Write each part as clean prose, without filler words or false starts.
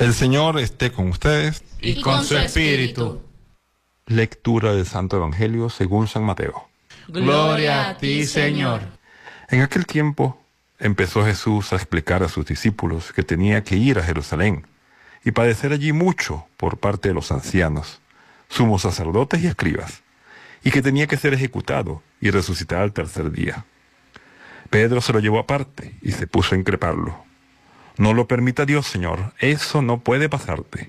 El Señor esté con ustedes. Y con su espíritu. Lectura del Santo Evangelio según San Mateo. Gloria a ti, Señor. En aquel tiempo empezó Jesús a explicar a sus discípulos que tenía que ir a Jerusalén y padecer allí mucho por parte de los ancianos, sumos sacerdotes y escribas, y que tenía que ser ejecutado y resucitar al tercer día. Pedro se lo llevó aparte y se puso a increparlo. No lo permita Dios, Señor, eso no puede pasarte.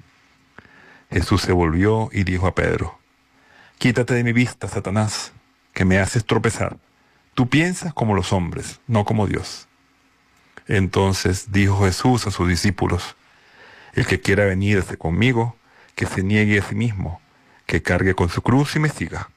Jesús se volvió y dijo a Pedro: quítate de mi vista, Satanás, que me haces tropezar. Tú piensas como los hombres, no como Dios. Entonces dijo Jesús a sus discípulos: el que quiera venirse conmigo, que se niegue a sí mismo, que cargue con su cruz y me siga.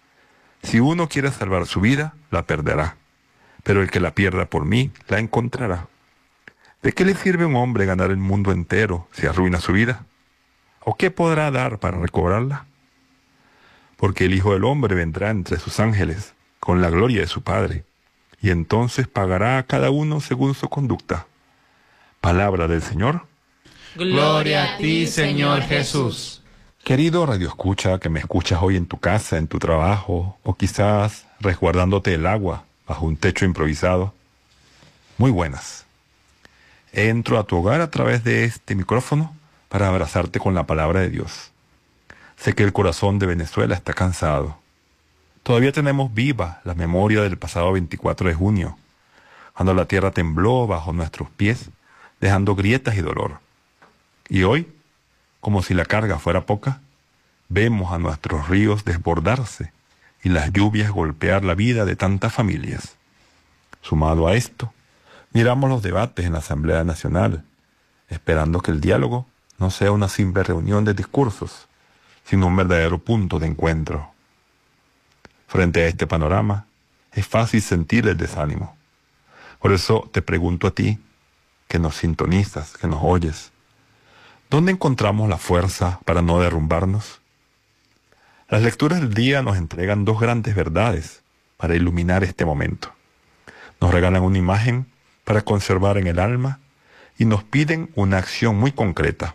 Si uno quiere salvar su vida, la perderá, pero el que la pierda por mí, la encontrará. ¿De qué le sirve a un hombre ganar el mundo entero si arruina su vida? ¿O qué podrá dar para recobrarla? Porque el Hijo del Hombre vendrá entre sus ángeles, con la gloria de su Padre, y entonces pagará a cada uno según su conducta. Palabra del Señor. Gloria a ti, Señor Jesús. Querido radioescucha, que me escuchas hoy en tu casa, en tu trabajo, o quizás resguardándote el agua bajo un techo improvisado. Muy buenas. Entro a tu hogar a través de este micrófono para abrazarte con la palabra de Dios. Sé que el corazón de Venezuela está cansado. Todavía tenemos viva la memoria del pasado 24 de junio, cuando la tierra tembló bajo nuestros pies, dejando grietas y dolor. Y hoy, como si la carga fuera poca, vemos a nuestros ríos desbordarse y las lluvias golpear la vida de tantas familias. Sumado a esto, miramos los debates en la Asamblea Nacional, esperando que el diálogo no sea una simple reunión de discursos, sino un verdadero punto de encuentro. Frente a este panorama, es fácil sentir el desánimo. Por eso te pregunto a ti, que nos sintonizas, que nos oyes, ¿dónde encontramos la fuerza para no derrumbarnos? Las lecturas del día nos entregan dos grandes verdades para iluminar este momento. Nos regalan una imagen para conservar en el alma y nos piden una acción muy concreta.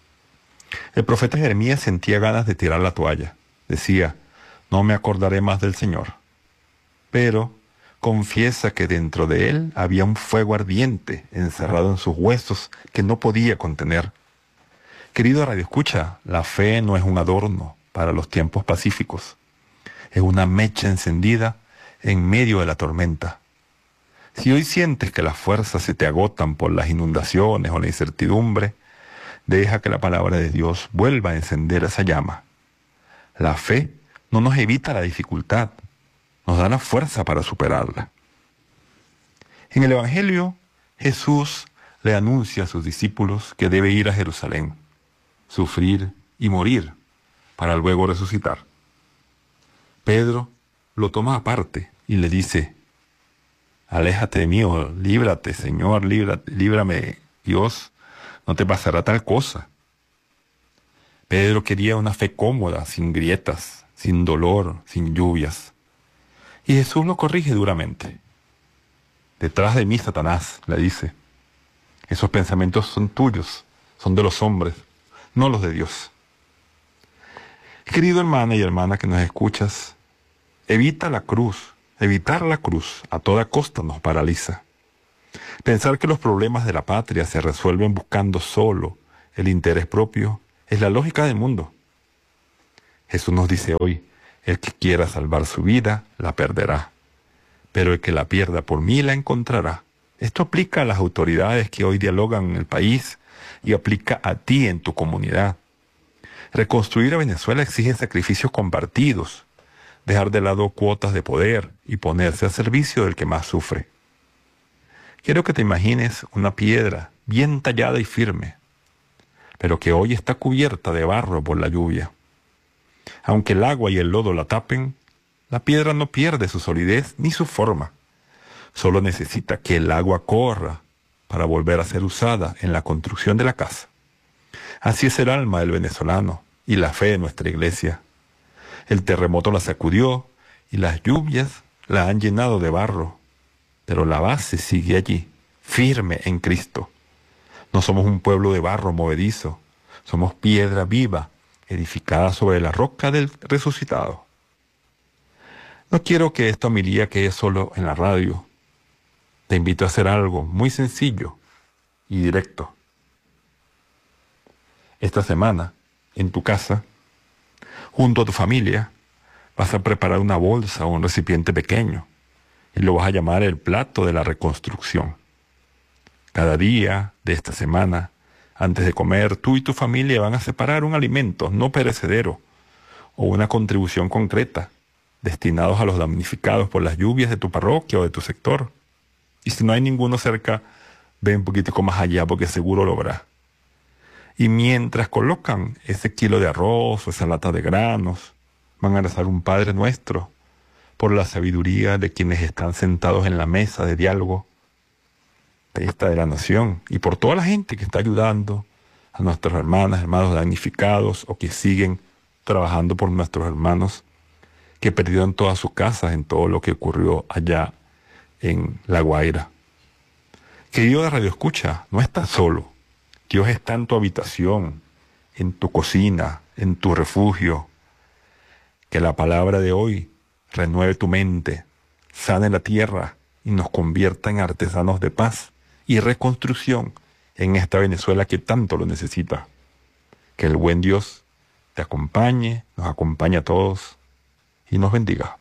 El profeta Jeremías sentía ganas de tirar la toalla. Decía: no me acordaré más del Señor. Pero confiesa que dentro de él había un fuego ardiente encerrado en sus huesos que no podía contener. Querido radioescucha, la fe no es un adorno para los tiempos pacíficos. Es una mecha encendida en medio de la tormenta. Si hoy sientes que las fuerzas se te agotan por las inundaciones o la incertidumbre, deja que la palabra de Dios vuelva a encender esa llama. La fe no nos evita la dificultad, nos da la fuerza para superarla. En el Evangelio, Jesús le anuncia a sus discípulos que debe ir a Jerusalén, sufrir y morir, para luego resucitar. Pedro lo toma aparte y le dice: aléjate de mí, o líbrate, Señor, líbrame, Dios, no te pasará tal cosa. Pedro quería una fe cómoda, sin grietas, sin dolor, sin lluvias. Y Jesús lo corrige duramente. Detrás de mí, Satanás, le dice. Esos pensamientos son tuyos, son de los hombres, no los de Dios. Querido hermano y hermana que nos escuchas, evita la cruz. Evitar la cruz a toda costa nos paraliza. Pensar que los problemas de la patria se resuelven buscando solo el interés propio es la lógica del mundo. Jesús nos dice hoy: el que quiera salvar su vida, la perderá, pero el que la pierda por mí, la encontrará. Esto aplica a las autoridades que hoy dialogan en el país y aplica a ti en tu comunidad. Reconstruir a Venezuela exige sacrificios compartidos, dejar de lado cuotas de poder y ponerse a servicio del que más sufre. Quiero que te imagines una piedra bien tallada y firme, pero que hoy está cubierta de barro por la lluvia. Aunque el agua y el lodo la tapen, la piedra no pierde su solidez ni su forma. Solo necesita que el agua corra para volver a ser usada en la construcción de la casa. Así es el alma del venezolano y la fe de nuestra iglesia. El terremoto la sacudió y las lluvias la han llenado de barro, pero la base sigue allí, firme en Cristo. No somos un pueblo de barro movedizo, somos piedra viva, edificada sobre la roca del resucitado. No quiero que esta homilía quede solo en la radio. Te invito a hacer algo muy sencillo y directo. Esta semana, en tu casa, junto a tu familia, vas a preparar una bolsa o un recipiente pequeño y lo vas a llamar el plato de la reconstrucción. Cada día de esta semana, antes de comer, tú y tu familia van a separar un alimento no perecedero o una contribución concreta destinados a los damnificados por las lluvias de tu parroquia o de tu sector. Y si no hay ninguno cerca, ve un poquitico más allá porque seguro lo habrá. Y mientras colocan ese kilo de arroz o esa lata de granos, van a rezar un Padre Nuestro por la sabiduría de quienes están sentados en la mesa de diálogo de esta de la nación y por toda la gente que está ayudando a nuestras hermanas, hermanos damnificados o que siguen trabajando por nuestros hermanos que perdieron todas sus casas en todo lo que ocurrió allá en La Guaira. Querido de Radio Escucha, no estás solo. Dios está en tu habitación, en tu cocina, en tu refugio. Que la palabra de hoy renueve tu mente, sane la tierra y nos convierta en artesanos de paz y reconstrucción en esta Venezuela que tanto lo necesita. Que el buen Dios te acompañe, nos acompañe a todos y nos bendiga.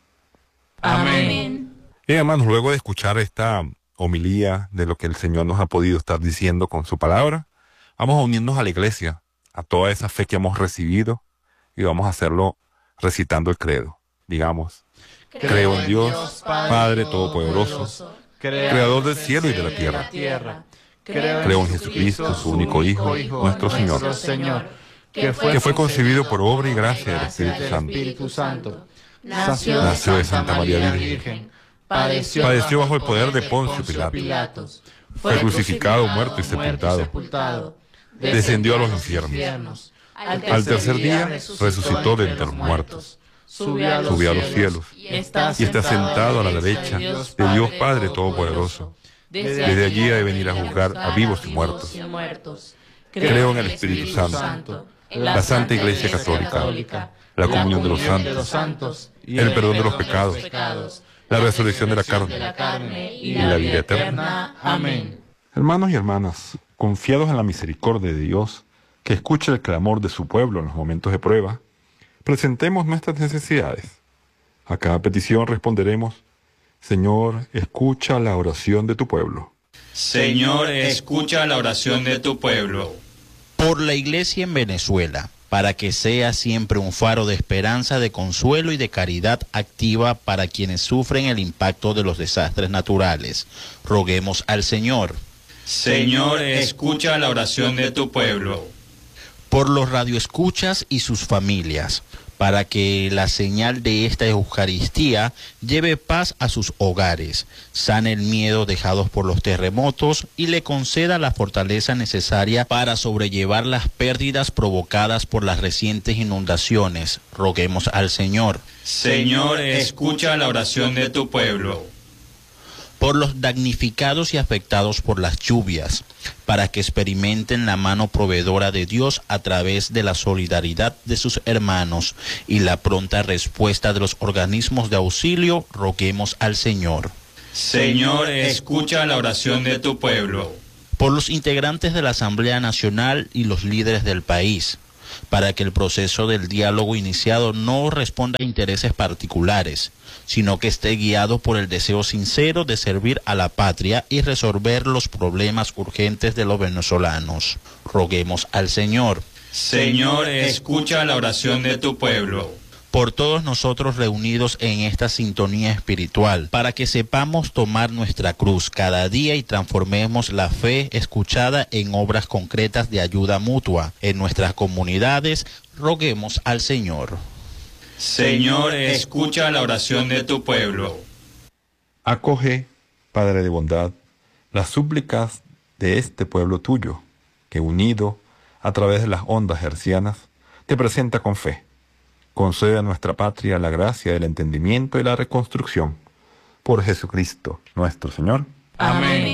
Amén. Bien, hermanos, luego de escuchar esta homilía de lo que el Señor nos ha podido estar diciendo con su palabra, vamos a unirnos a la iglesia, a toda esa fe que hemos recibido y vamos a hacerlo recitando el credo. Digamos, creo en Dios, Padre Todopoderoso, Creador del cielo y de la tierra. Creo en Jesucristo, su único Hijo, nuestro Señor, que fue concebido por obra y gracia del Espíritu Santo. Nació de Santa María Virgen. Padeció bajo el poder de Poncio Pilato. Fue crucificado, muerto y sepultado. Descendió a los infiernos. Al tercer día resucitó de entre los muertos. Subió a los cielos y está sentado a la derecha de Dios Padre Todopoderoso. Desde allí ha de venir a juzgar a vivos y muertos. Creo en el Espíritu Santo, la Santa Iglesia Católica, la comunión de los santos, el perdón de los pecados, la resurrección de la carne y la vida eterna. Amén. Hermanos y hermanas, confiados en la misericordia de Dios, que escucha el clamor de su pueblo en los momentos de prueba, presentemos nuestras necesidades. A cada petición responderemos: Señor, escucha la oración de tu pueblo. Señor, escucha la oración de tu pueblo. Por la Iglesia en Venezuela, para que sea siempre un faro de esperanza, de consuelo y de caridad activa para quienes sufren el impacto de los desastres naturales. Roguemos al Señor. Señor, escucha la oración de tu pueblo. Por los radioescuchas y sus familias, para que la señal de esta Eucaristía lleve paz a sus hogares, sane el miedo dejados por los terremotos y le conceda la fortaleza necesaria para sobrellevar las pérdidas provocadas por las recientes inundaciones. Roguemos al Señor. Señor, escucha la oración de tu pueblo. Por los damnificados y afectados por las lluvias, para que experimenten la mano proveedora de Dios a través de la solidaridad de sus hermanos y la pronta respuesta de los organismos de auxilio, roguemos al Señor. Señor, escucha la oración de tu pueblo. Por los integrantes de la Asamblea Nacional y los líderes del país, para que el proceso del diálogo iniciado no responda a intereses particulares, sino que esté guiado por el deseo sincero de servir a la patria y resolver los problemas urgentes de los venezolanos. Roguemos al Señor. Señor, escucha la oración de tu pueblo. Por todos nosotros reunidos en esta sintonía espiritual, para que sepamos tomar nuestra cruz cada día y transformemos la fe escuchada en obras concretas de ayuda mutua en nuestras comunidades, roguemos al Señor. Señor, escucha la oración de tu pueblo. Acoge, Padre de bondad, las súplicas de este pueblo tuyo, que unido a través de las ondas hercianas, te presenta con fe. Concede a nuestra patria la gracia del entendimiento y la reconstrucción. Por Jesucristo, nuestro Señor. Amén.